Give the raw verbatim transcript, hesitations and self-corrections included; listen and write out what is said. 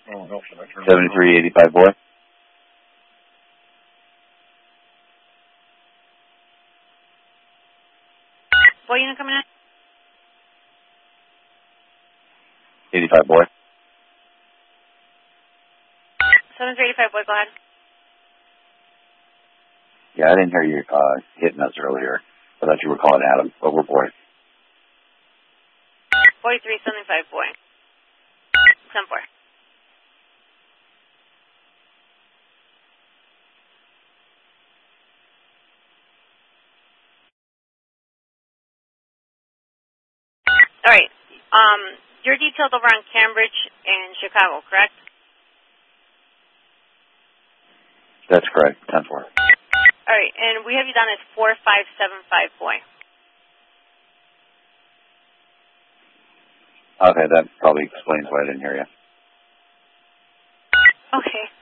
seventy-three eighty-five boy. Boy unit coming in? eighty-five boy. seventy-three eighty-five boy, go ahead. Yeah, I didn't hear you uh, hitting us earlier. I thought you were calling Adam, but we're boy. forty-three seventy-five boy. ten four. All right. Um, you're detailed over on Cambridge and Chicago, correct? That's correct. ten four. All right, and we have you down as four five seven five boy. Okay, that probably explains why I didn't hear you. Okay.